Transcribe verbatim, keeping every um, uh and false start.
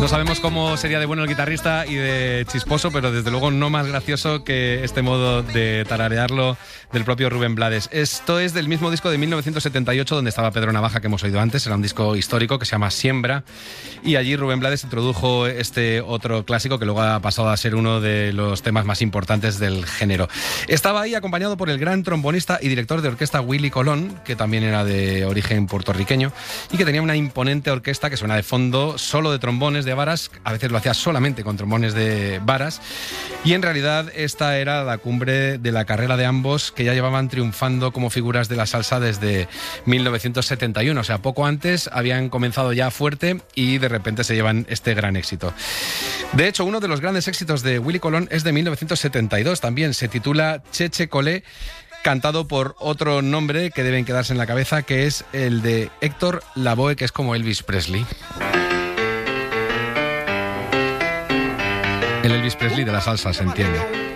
No sabemos cómo sería de bueno el guitarrista y de chisposo, pero desde luego no más gracioso que este modo de tararearlo del propio Rubén Blades. Esto es del mismo disco de mil novecientos setenta y ocho donde estaba Pedro Navaja, que hemos oído antes. Era un disco histórico que se llama Siembra, y allí Rubén Blades introdujo este otro clásico que luego ha pasado a ser uno de los temas más importantes del género. Estaba ahí acompañado por el gran trombonista y director de orquesta Willy Colón, que también era de origen puertorriqueño y que tenía una imponente orquesta que suena de fondo solo de trombones de varas. A veces lo hacía solamente con trombones de varas, y en realidad esta era la cumbre de la carrera de ambos, que ya llevaban triunfando como figuras de la salsa desde mil novecientos setenta y uno, o sea, poco antes habían comenzado ya fuerte y de repente se llevan este gran éxito. De hecho, uno de los grandes éxitos de Willy Colón es de mil novecientos setenta y dos también, se titula Cheche Colé, cantado por otro nombre que deben quedarse en la cabeza, que es el de Héctor Lavoe, que es como Elvis Presley. El Elvis Presley de la salsa, se entiende.